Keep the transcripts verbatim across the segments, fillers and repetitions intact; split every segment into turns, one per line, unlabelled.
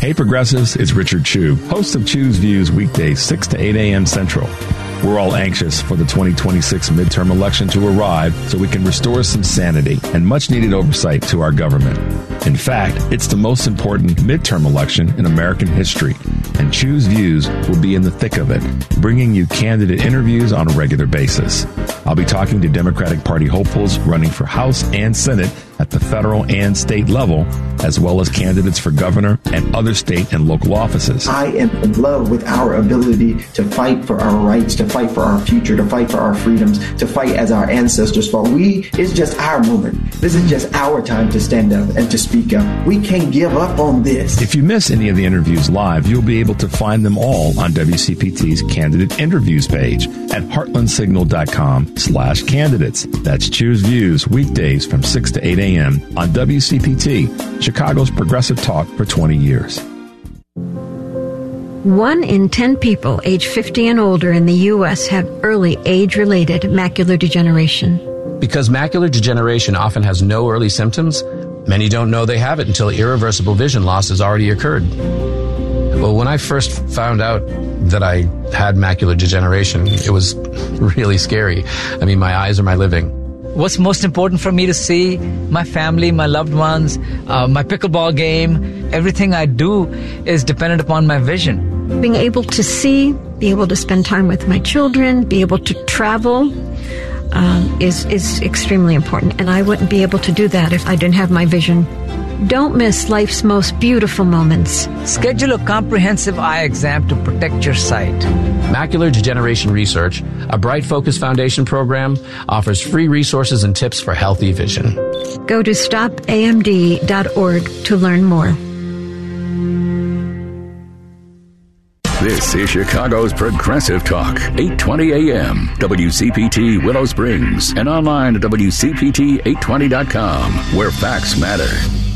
Hey Progressives, it's Richard Chu, host of Chu's Views weekdays six to eight a.m. Central. We're all anxious for the twenty twenty-six midterm election to arrive so we can restore some sanity and much-needed oversight to our government. In fact, it's the most important midterm election in American history, and Chu's Views will be in the thick of it, bringing you candidate interviews on a regular basis. I'll be talking to Democratic Party hopefuls running for House and Senate at the federal and state level, as well as candidates for governor and other state and local offices.
I am in love with our ability to fight for our rights, to fight for our future, to fight for our freedoms, to fight as our ancestors fought. We, it's just our moment. This is just our time to stand up and to speak up. We can't give up on this.
If you miss any of the interviews live, you'll be able to find them all on W C P T's Candidate Interviews page at heartlandsignal.com slash candidates. That's Choose Views, weekdays from six to eight a.m. on W C P T, Chicago's progressive talk for twenty years.
One in ten people age fifty and older in the U S have early age-related macular degeneration.
Because macular degeneration often has no early symptoms, many don't know they have it until irreversible vision loss has already occurred. Well, when I first found out that I had macular degeneration, it was really scary. I mean, my eyes are my living.
What's most important for me to see? My family, my loved ones, uh, my pickleball game. Everything I do is dependent upon my vision.
Being able to see, be able to spend time with my children, be able to travel um, is, is extremely important. And I wouldn't be able to do that if I didn't have my vision. Don't miss life's most beautiful moments.
Schedule a comprehensive eye exam to protect your sight.
Macular Degeneration Research, a Bright Focus Foundation program, offers free resources and tips for healthy vision.
Go to stop A M D dot org to learn more.
This is Chicago's Progressive Talk, eight twenty a.m., W C P T Willow Springs, and online at W C P T eight twenty dot com, where facts matter.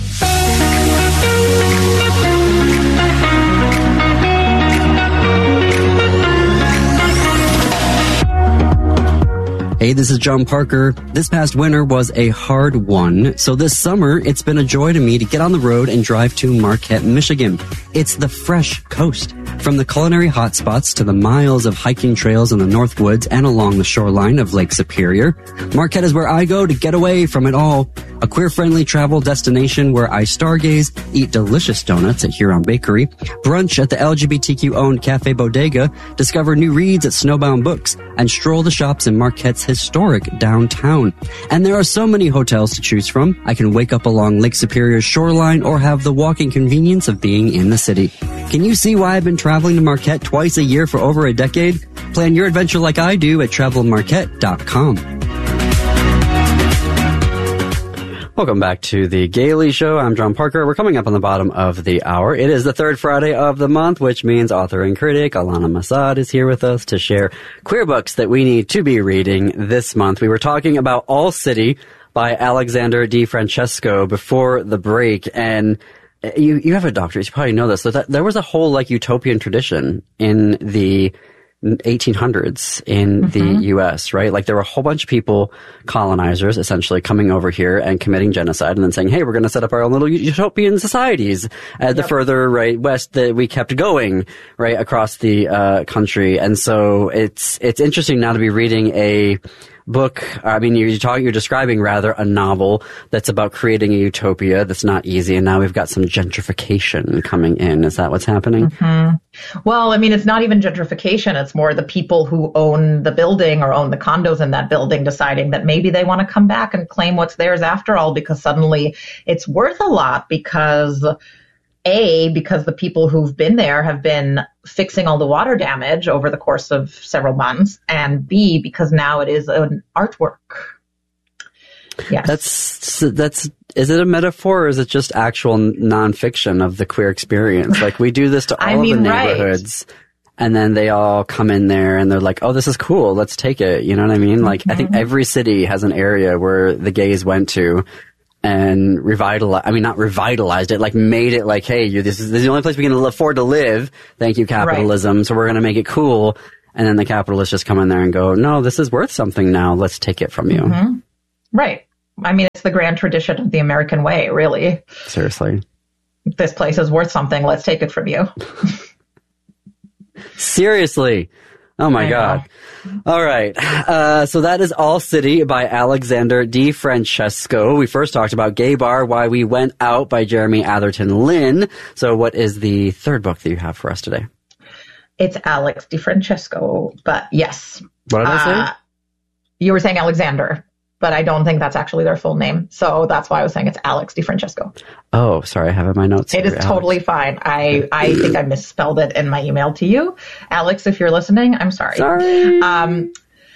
Hey, this is John Parker. This past winter was a hard one, so this summer it's been a joy to me to get on the road and drive to Marquette, Michigan. It's the fresh coast. From the culinary hotspots to the miles of hiking trails in the North Woods and along the shoreline of Lake Superior, Marquette is where I go to get away from it all. A queer-friendly travel destination where I stargaze, eat delicious donuts at Huron Bakery, brunch at the L G B T Q-owned Cafe Bodega, discover new reads at Snowbound Books, and stroll the shops in Marquette's historic downtown. And there are so many hotels to choose from. I can wake up along Lake Superior's shoreline or have the walking convenience of being in the city. Can you see why I've been traveling to Marquette twice a year for over a decade? Plan your adventure like I do at travel marquette dot com. Welcome back to the Gailey Show. I'm John Parker. We're coming up on the bottom of the hour. It is the third Friday of the month, which means author and critic Alana Masad is here with us to share queer books that we need to be reading this month. We were talking about All City by Alexander D. Francesco before the break, and you you have a doctorate. You probably know this. So that, there was a whole like utopian tradition in the eighteen hundreds in mm-hmm. the U S, right? Like there were a whole bunch of people, colonizers, essentially coming over here and committing genocide and then saying, hey, we're going to set up our own little utopian societies. Uh, yep. The further right west that we kept going, right, across the uh, country. And so it's it's interesting now to be reading a book. I mean, you're talking, you're describing rather a novel that's about creating a utopia that's not easy. And now we've got some gentrification coming in. Is that what's happening?
Mm-hmm. Well, I mean, it's not even gentrification. It's more the people who own the building or own the condos in that building deciding that maybe they want to come back and claim what's theirs after all, because suddenly it's worth a lot because A, because the people who've been there have been fixing all the water damage over the course of several months, and B, because now it is an artwork. Yes.
That's, that's, is it a metaphor or is it just actual nonfiction of the queer experience? Like we do this to all I mean, of the neighborhoods. Right. And then they all come in there and they're like, oh, this is cool. Let's take it. You know what I mean? Like, mm-hmm. I think every city has an area where the gays went to and revitalized, I mean, not revitalized it, like made it like, hey, you, this is, this is the only place we can afford to live. Thank you, capitalism. Right. So we're going to make it cool. And then the capitalists just come in there and go, no, this is worth something now. Let's take it from you.
Mm-hmm. Right. I mean, it's the grand tradition of the American way, really.
Seriously.
this place is worth something. Let's take it from you.
Seriously. Oh my
I
God. Know. All right. Uh, so that is All City by Alexander De Francesco. We first talked about Gay Bar, Why We Went Out by Jeremy Atherton Lynn. So what is the third book that you have for us today?
It's Alex De Francesco, but yes.
What did I say?
Uh, you were saying Alexander, but I don't think that's actually their full name. So that's why I was saying it's Alex De Francesco.
Oh, sorry. I have it in my notes.
It
here,
is
Alex.
totally fine. I, I think I misspelled it in my email to you. Alex, if you're listening, I'm sorry.
Sorry.
Um,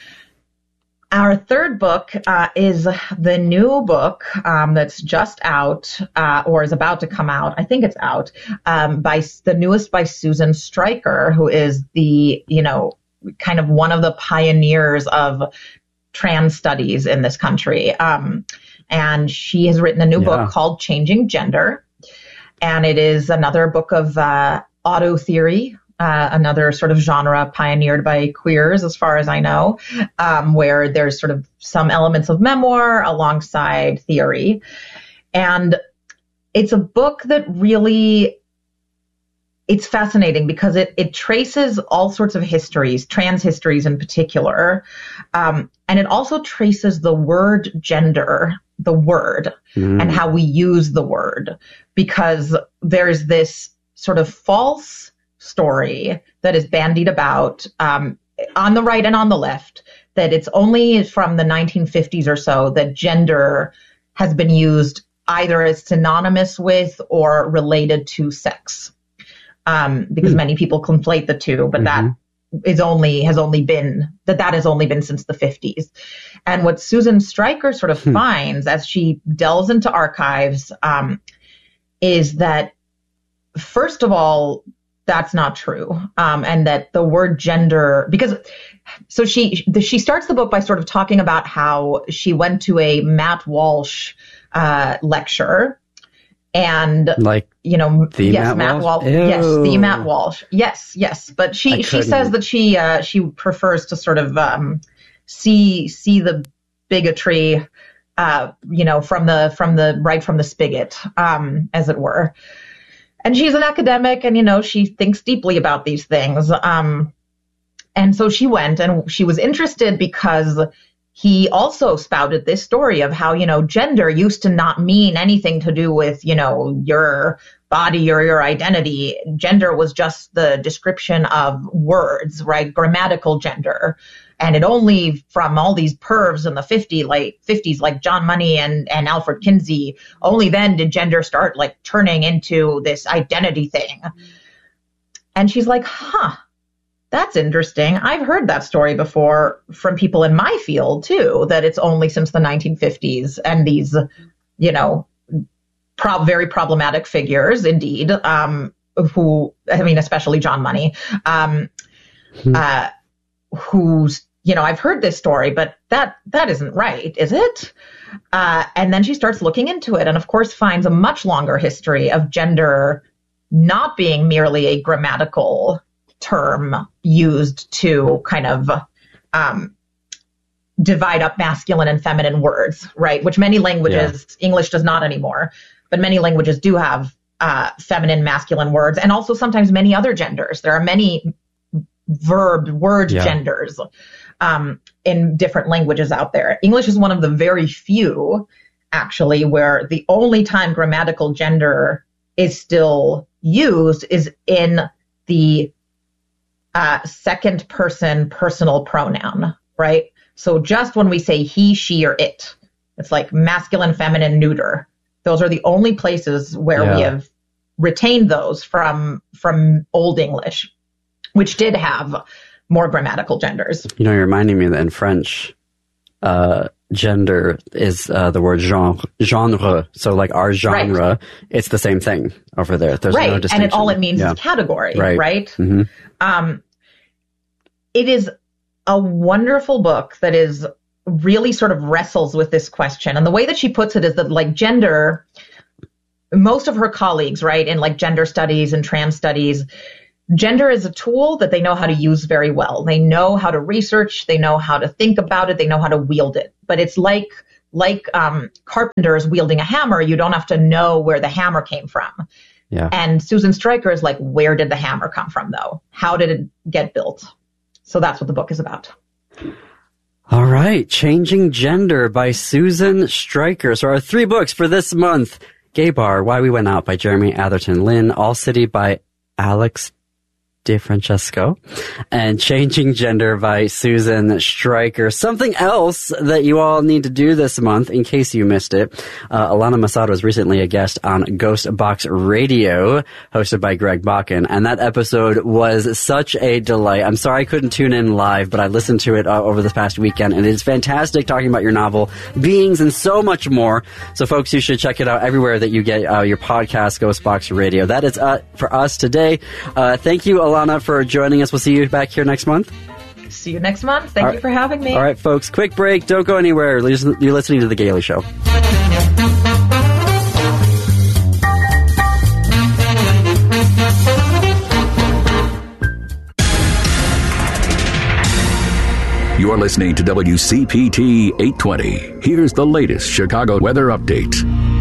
our third book uh, is the new book um, that's just out uh, or is about to come out. I think it's out um, by the newest by Susan Stryker, who is the, you know, kind of one of the pioneers of trans studies in this country. Um, and she has written a new
yeah.
book called Changing Gender. And it is another book of uh, auto theory. Uh, another sort of genre pioneered by queers, as far as I know, um, where there's sort of some elements of memoir alongside theory. And it's a book that really, it's fascinating because it, it traces all sorts of histories, trans histories in particular. Um, and it also traces the word gender, the word, mm. and how we use the word, because there's this sort of false story that is bandied about um, on the right and on the left, that it's only from the nineteen fifties or so that gender has been used either as synonymous with or related to sex, um, because mm. many people conflate the two, but mm-hmm. that is only has only been that that has only been since the fifties. And what Susan Stryker sort of hmm. finds as she delves into archives um, is that, first of all, that's not true. Um, and that the word gender, because so she, she starts the book by sort of talking about how she went to a Matt Walsh, uh, lecture and
like,
you know,
the
yes,
Matt,
Matt
Walsh.
Walsh. Yes, the Matt Walsh. Yes, yes. But she, she says that she, uh, she prefers to sort of, um, see, see the bigotry, uh, you know, from the, from the, right from the spigot, um, as it were. And she's an academic and, you know, she thinks deeply about these things. Um, and so she went and she was interested because he also spouted this story of how, you know, gender used to not mean anything to do with, you know, your body or your identity. Gender was just the description of words, right? Grammatical gender. And it only from all these pervs in the fifties, like fifties, like John Money and, and Alfred Kinsey, only then did gender start like turning into this identity thing. And she's like, huh, that's interesting. I've heard that story before from people in my field too, that it's only since the nineteen fifties and these, you know, pro- very problematic figures indeed, um, who, I mean, especially John Money, um, hmm. uh, who's, you know, I've heard this story, but that, that isn't right, is it? Uh, and then she starts looking into it and of course finds a much longer history of gender not being merely a grammatical term used to kind of, um, divide up masculine and feminine words, right? Which many languages, yeah. English does not anymore, but many languages do have, uh, feminine, masculine words, and also sometimes many other genders. There are many verb word yeah. genders um, in different languages out there. English is one of the very few, actually, where the only time grammatical gender is still used is in the uh, second person personal pronoun, right? So just when we say he, she, or it, it's like masculine, feminine, neuter. Those are the only places where yeah. we have retained those from from Old English, which did have more grammatical genders.
You know, you're reminding me that in French, uh, gender is uh, the word genre, genre. So like our genre, right. It's the same thing over there. There's
right.
no distinction.
And it, all it means yeah. is category, right? right?
Mm-hmm.
Um, it is a wonderful book that is really sort of wrestles with this question. And the way that she puts it is that like gender, most of her colleagues, right, in like gender studies and trans studies, gender is a tool that they know how to use very well. They know how to research. They know how to think about it. They know how to wield it. But it's like like um, carpenters wielding a hammer. You don't have to know where the hammer came from.
Yeah.
And Susan Stryker is like, where did the hammer come from, though? How did it get built? So that's what the book is about.
All right. Changing Gender by Susan Stryker. So our three books for this month: Gay Bar, Why We Went Out by Jeremy Atherton Lynn, All City by Alex DeFrancesco, and Changing Gender by Susan Stryker. Something else that you all need to do this month, in case you missed it, uh, Alana Masad was recently a guest on Ghost Box Radio, hosted by Greg Bakken, and that episode was such a delight. I'm sorry I couldn't tune in live, but I listened to it uh, over this past weekend, and it is fantastic, talking about your novel, Beings, and so much more. So folks, you should check it out everywhere that you get uh, your podcast, Ghost Box Radio. That is uh, for us today. Uh, thank you, Alana, Alana, for joining us. We'll see you back here next month.
See you next month. Thank
All
you for having me.
All right, folks, quick break. Don't go anywhere. You're listening to The Gaily Show.
You're listening to W C P T eight twenty. Here's the latest Chicago weather update.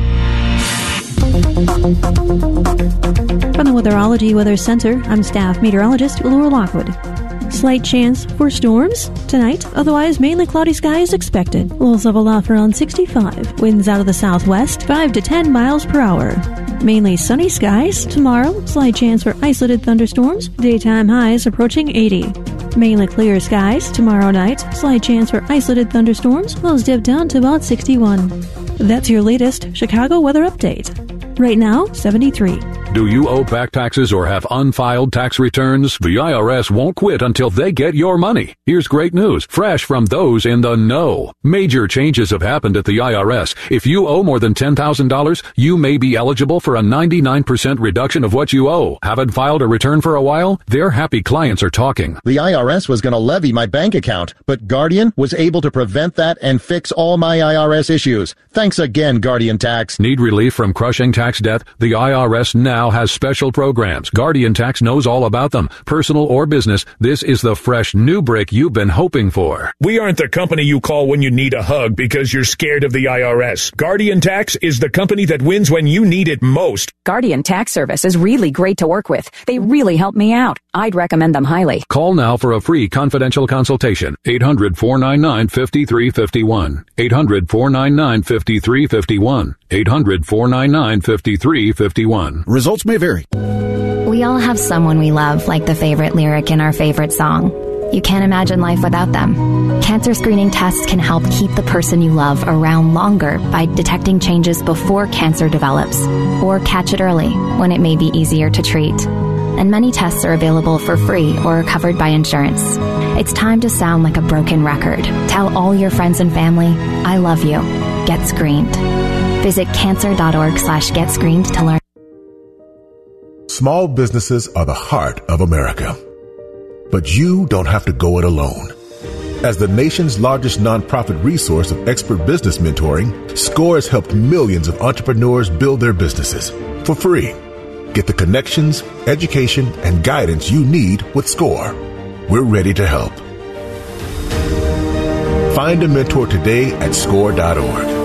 From the Weatherology Weather Center, I'm staff meteorologist Laura Lockwood. Slight chance for storms tonight, otherwise mainly cloudy skies expected. Lows level off around sixty-five. Winds out of the southwest, five to ten miles per hour. Mainly sunny skies tomorrow, slight chance for isolated thunderstorms. Daytime highs approaching eighty. Mainly clear skies tomorrow night, slight chance for isolated thunderstorms. Lows dip down to about sixty-one. That's your latest Chicago weather update. Right now, seventy-three.
Do you owe back taxes or have unfiled tax returns? The I R S won't quit until they get your money. Here's great news, fresh from those in the know. Major changes have happened at the I R S. If you owe more than ten thousand dollars, you may be eligible for a ninety-nine percent reduction of what you owe. Haven't filed a return for a while? Their happy clients are talking.
The I R S was going to levy my bank account, but Guardian was able to prevent that and fix all my I R S issues. Thanks again, Guardian Tax.
Need relief from crushing tax debt? The I R S now has special programs. Guardian Tax knows all about them. Personal or business, this is the fresh new break you've been hoping for.
We aren't the company you call when you need a hug because you're scared of the I R S. Guardian Tax is the company that wins when you need it most.
Guardian Tax Service is really great to work with. They really help me out. I'd recommend them highly.
Call now for a free confidential consultation. eight hundred, four nine nine, five three five one. eight hundred, four nine nine, five three five one. eight hundred, four nine nine, five three five one.
Results may vary.
We all have someone we love, like the favorite lyric in our favorite song. You can't imagine life without them. Cancer screening tests can help keep the person you love around longer by detecting changes before cancer develops, or catch it early when it may be easier to treat. And many tests are available for free or are covered by insurance. It's time to sound like a broken record. Tell all your friends and family, I love you. Get screened. Visit cancer.org slash get screened to learn.
Small businesses are the heart of America. But you don't have to go it alone. As the nation's largest nonprofit resource of expert business mentoring, SCORE has helped millions of entrepreneurs build their businesses for free. Get the connections, education, and guidance you need with SCORE. We're ready to help. Find a mentor today at score dot org.